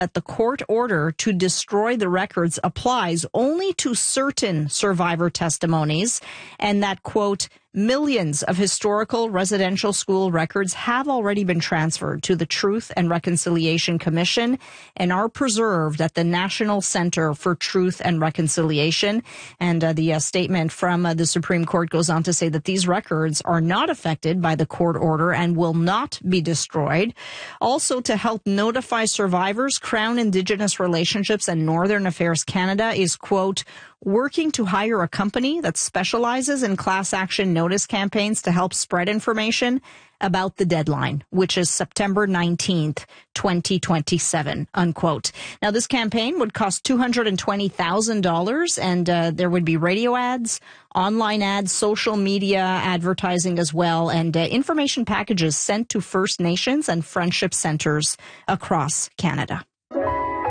that the court order to destroy the records applies only to certain survivor testimonies, and that, quote, millions of historical residential school records have already been transferred to the Truth and Reconciliation Commission and are preserved at the National Center for Truth and Reconciliation. And the statement from the Supreme Court goes on to say that these records are not affected by the court order and will not be destroyed. Also, to help notify survivors, Crown Indigenous Relationships and Northern Affairs Canada is, quote, working to hire a company that specializes in class action notice campaigns to help spread information about the deadline, which is September 19th, 2027, unquote. Now, this campaign would cost $220,000, and there would be radio ads, online ads, social media advertising as well, and information packages sent to First Nations and friendship centers across Canada.